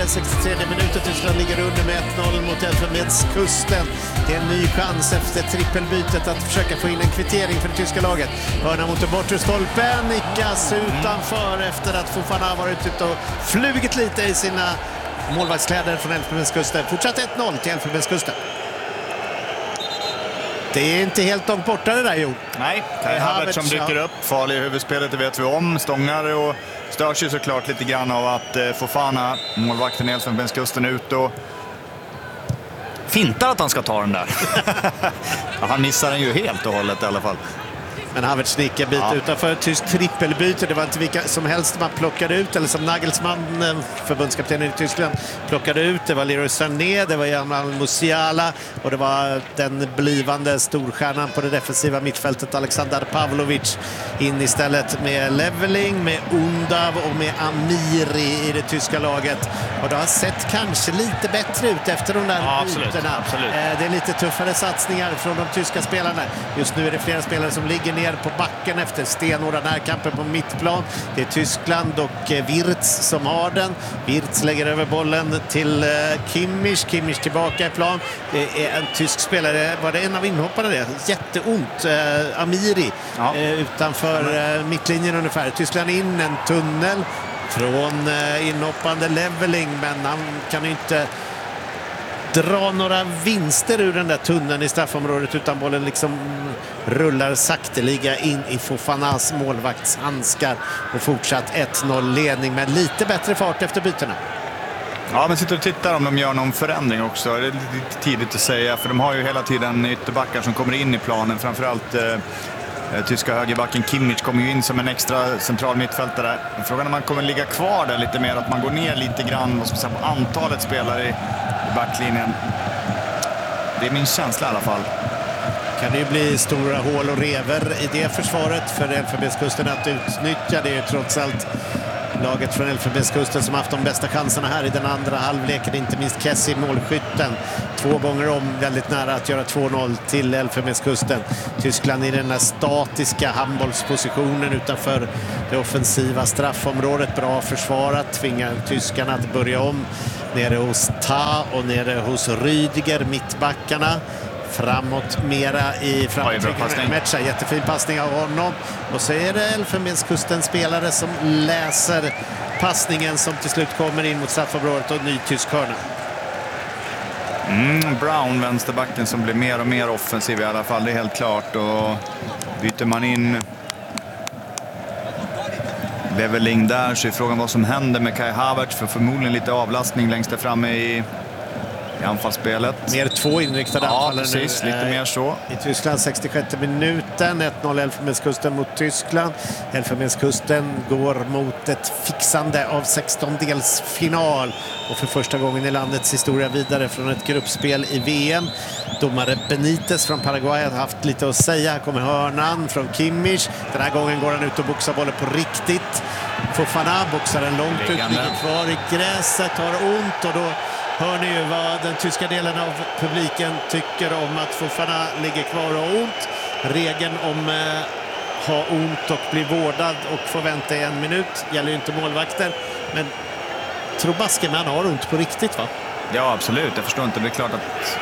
63 minuter. Tyskland ligger under med 1-0 mot Elfenbenskusten. Det är en ny chans efter trippelbytet att försöka få in en kvittering för det tyska laget. Hörna mot den bortre stolpen, nickas utanför efter att Fofana varit ute och flugit lite i sina målvaktskläder från Elfenbenskusten. Fortsatt 1-0 till Elfenbenskusten. Det är inte helt långt borta det där, Jon. Nej, Kai Havertz som dyker upp. Farlig i huvudspelet, det vet vi om. Stångar och störs ju såklart lite grann av att Fofana, målvakten i Elfenbenskusten, ut och fintar att han ska ta den där. Ja, han missar den ju helt och hållet i alla fall. Men Havertz nickar bit utanför tysk trippelbyte. Det var inte vilka som helst man plockade ut, eller som Nagelsmann, förbundskaptenen i Tyskland, plockade ut. Det var Leroy Sané, det var Jamal Musiala och det var den blivande storstjärnan på det defensiva mittfältet Alexander Pavlovic in istället med Leveling, med Undav och med Amiri i det tyska laget. Och det har sett kanske lite bättre ut efter de där bytena. Absolut. Det är lite tuffare satsningar från de tyska spelarna. Just nu är det flera spelare som ligger ner på backen efter stenhårda närkamper på mittplan. Det är Tyskland och Wirtz som har den. Wirtz lägger över bollen till Kimmich. Kimmich tillbaka i plan. Det är en tysk spelare. Var det en av inhopparna det? Jätteont. Amiri utanför mittlinjen ungefär. Tyskland in en tunnel från inhoppande Leveling, men han kan ju inte dra några vinster ur den där tunneln i straffområdet, utan bollen liksom rullar sakteliga in i Fofanas målvaktshandskar och fortsatt 1-0 ledning med lite bättre fart efter bytena. Ja, men sitter och tittar om de gör någon förändring också. Det är lite tidigt att säga, för de har ju hela tiden ytterbackar som kommer in i planen. Framförallt tyska högerbacken Kimmich kommer ju in som en extra central mittfältare. Frågan är om man kommer ligga kvar där lite mer, att man går ner lite grann vad ska man säga, på antalet spelare i backlinjen. Det är min känsla i alla fall. Kan det ju bli stora hål och rever i det försvaret för Elfenbenskusten att utnyttja. Det är ju trots allt laget från Elfenbenskusten som haft de bästa chanserna här i den andra halvleken, inte minst Kessie, målskytten. 2 gånger om, väldigt nära att göra 2-0 till Elfenbenskusten. Tyskland i den här statiska handbollspositionen utanför det offensiva straffområdet. Bra försvarat, tvingar tyskarna att börja om. Nere hos Ta och nere hos Rüdiger, mittbackarna. Framåt mera i framtiden. Jättefin passning av honom. Och så är det Elfenbenskustens spelare som läser passningen som till slut kommer in mot straffområdet och ny tysk hörna. Brown, vänsterbacken, som blir mer och mer offensiv i alla fall, det är helt klart. Och byter man in Leveling där, så är frågan vad som händer med Kai Havertz, för förmodligen lite avlastning längst där framme i anfallsspelet. Mer 2 inriktade anfallare precis, nu. Lite mer så. I Tyskland 66 minuten. 1-0 Elfenbenskusten mot Tyskland. Elfenbenskusten går mot ett fixande av 16-delsfinal. Och för första gången i landets historia vidare från ett gruppspel i VM. Domare Benitez från Paraguay har haft lite att säga. Här kommer hörnan från Kimmich. Den här gången går han ut och boxar bollen på riktigt. Fofana boxar den långt ut, ligger kvar i gräset, har ont, och då hör ni ju vad den tyska delen av publiken tycker om att Fofana ligger kvar och har ont. Regeln om ha ont och bli vårdad och få vänta i 1 minut gäller ju inte målvakter. Men tror baske man har ont på riktigt, va? Ja, absolut. Jag förstår inte. Det är klart att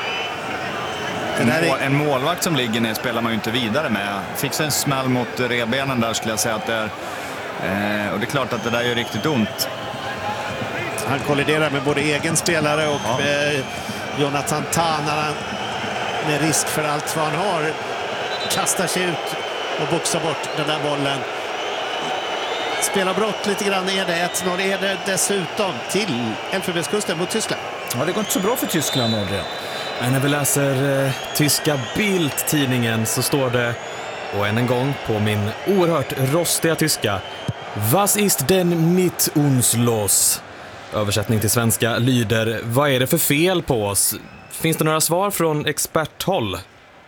en målvakt som ligger ner spelar man ju inte vidare med. Fixa en smäll mot revbenen där, skulle jag säga att det är. Och det är klart att det där gör riktigt ont. Han kolliderar med både egen spelare och Jonathan Tah när han med risk för allt vad han har kastar sig ut och boxar bort den där bollen. Spelar brott lite grann, är det 1-0, är det dessutom till Elfenbenskusten mot Tyskland. Ja, det går inte så bra för Tyskland, Adrian. När vi läser tyska Bild-tidningen så står det, och än en gång på min oerhört rostiga tyska: Was ist denn mit uns los? Översättning till svenska lyder: vad är det för fel på oss? Finns det några svar från experthåll?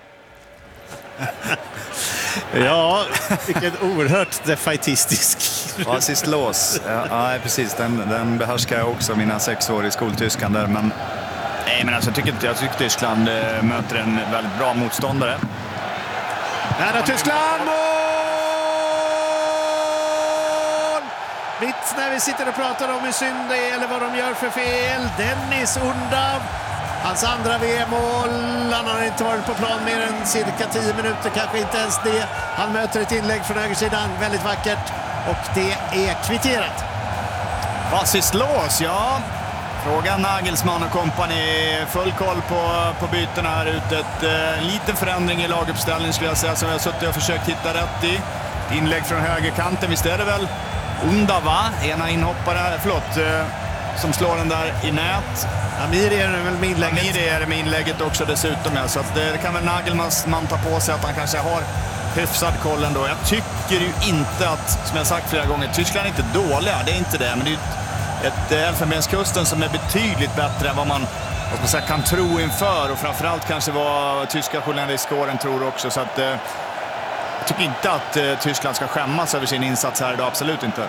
Ja, vilken oerhört defaitistisk. Was ist los? Ja, precis. Den behärskar jag också, mina 6 år i skoltyskan där. Men nej, men alltså, jag tycker Tyskland möter en väldigt bra motståndare. Nära Tyskland! Mål! mitt när vi sitter och pratar om hur synd det är eller vad de gör för fel. Dennis Undav, hans andra VM-mål. Han har inte varit på plan mer än cirka 10 minuter, kanske inte ens det. Han möter ett inlägg från högersidan, väldigt vackert, och det är kvitterat. Vasis lås, ja. Frågan Nagelsmann och kompani. Full koll på bytena här ute. En liten förändring i laguppställning skulle jag säga, som jag har suttit och försökt hitta rätt i. Inlägg från högerkanten, visst är det väl Undav, va? Ena inhoppare, som slår den där i nät. Amiri är det väl med inlägget. Amiri är det med inlägget också dessutom, ja. Så att det kan väl Nagelsmann ta på sig, att han kanske har hyfsad koll ändå. Jag tycker ju inte att, som jag sagt flera gånger, Tyskland är inte dåliga, det är inte det. Men det är ju ett Elfenbenskusten som är betydligt bättre än vad man kan tro inför, och framförallt kanske vad tyska journalistkåren tror också. Så att jag tycker inte att Tyskland ska skämmas över sin insats här idag, absolut inte.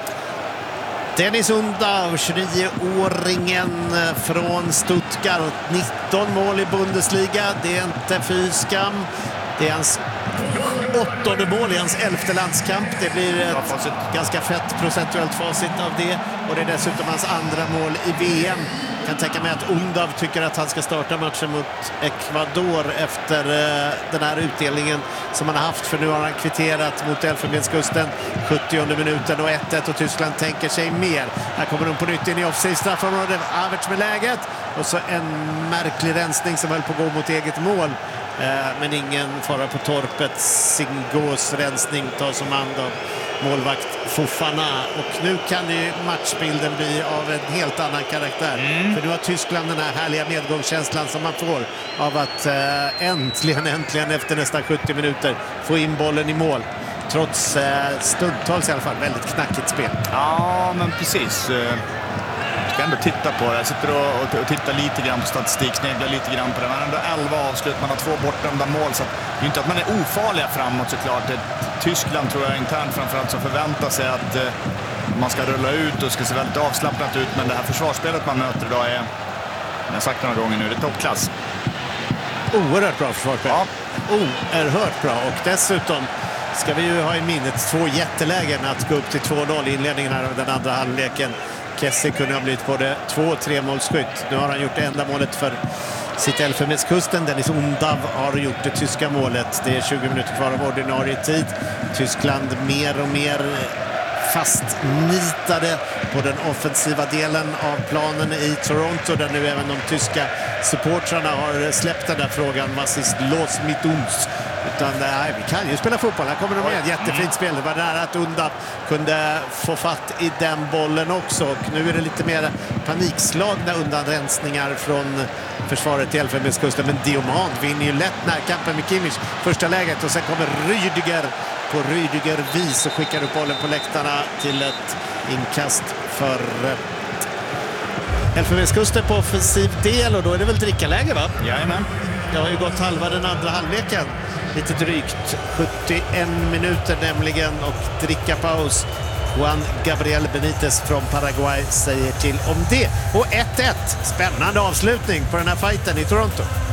Dennis Undav, 29-åringen från Stuttgart, 19 mål i Bundesliga. Det är inte fy skam. Det är hans 8:e mål i hans 11:e landskamp. Det blir ett ganska fett procentuellt facit av det. Och det är dessutom hans andra mål i VM. Jag kan tänka mig att Undav tycker att han ska starta matchen mot Ecuador efter den här utdelningen som han har haft. För nu har han kvitterat mot Elfenbenskusten 70:e minuten och 1-1, och Tyskland tänker sig mer. Här kommer de på nytt in i offside-straffområdet. Havertz med läget. Och så en märklig rensning som höll på att gå mot eget mål. Men ingen fara på torpet. Singos rensning tas om hand av målvakt Fofana. Och nu kan ju matchbilden bli av en helt annan karaktär. För nu har Tyskland den här härliga medgångskänslan som man får av att äntligen efter nästan 70 minuter få in bollen i mål. Trots stundtals i alla fall väldigt knackigt spel. Ja, men precis. Jag ska ändå titta på det. Jag sitter och tittar lite grann på statistik, sneglar lite grann på det. Man har ändå 11 avslut, man har 2 bortdömda mål. Så det är inte att man är ofarliga framåt såklart. Tyskland tror jag internt framförallt som förväntar sig att man ska rulla ut och ska se väldigt avslappnat ut. Men det här försvarsspelet man möter idag är, jag har sagt några gånger nu, det är toppklass. Oerhört bra försvarsspel. Ja. Oerhört bra, och dessutom ska vi ju ha i minnet 2 jättelägen att gå upp till 2-0 i inledningen här av den andra halvleken. Kessie kunde ha blivit både 2- och 3-målsskytt. Nu har han gjort det enda målet för sitt Elfenbenskusten. Dennis Undav har gjort det tyska målet. Det är 20 minuter kvar av ordinarie tid. Tyskland mer och mer fastnitade på den offensiva delen av planen i Toronto, där nu även de tyska supportrarna har släppt den där frågan. Was ist los mit uns? Utan nej, vi kan ju spela fotboll. Här kommer de med. Jättefint spel. Det var nära att Undav kunde få fatt i den bollen också. Och nu är det lite mer panikslagna undanrensningar från försvaret i Elfenbenskusten. Men Diomand vinner ju lätt närkampen med Kimmich. Första läget, och sen kommer Rüdiger på Rüdiger-vis och skickar upp bollen på läktarna till ett inkast för Elfenbenskusten på offensiv del. Och då är det väl drickaläge, va? Jajamän. Det har ju gått halva den andra halvleken. Lite drygt 71 minuter nämligen, och drickapaus. Juan Gabriel Benitez från Paraguay säger till om det. Och 1-1. Spännande avslutning på den här fighten i Toronto.